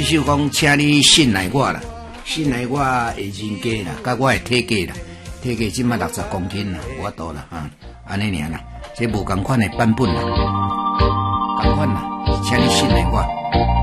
首讲，请你信赖我啦，信赖我的人格啦，甲我的体格啦，体格即马60公斤啦，有法度啦哈，安尼尔啦，这无共款的版本啦，共款啦，请你信赖我。